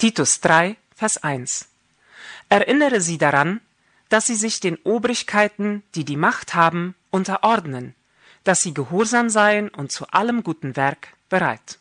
Titus 3, Vers 1. Erinnere sie daran, dass sie sich den Obrigkeiten, die die Macht haben, unterordnen, dass sie gehorsam seien und zu allem guten Werk bereit.